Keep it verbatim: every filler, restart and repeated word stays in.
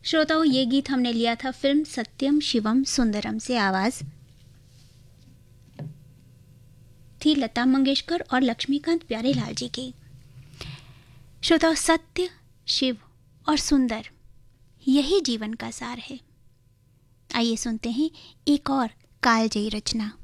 श्रोताओं, ये गीत हमने लिया था फिल्म सत्यम शिवम सुंदरम से। आवाज थी लता मंगेशकर और लक्ष्मीकांत प्यारेलाल जी की। श्रोताओं, सत्य, शिव और सुंदर, यही जीवन का सार है। आइए सुनते हैं एक और कालजयी रचना।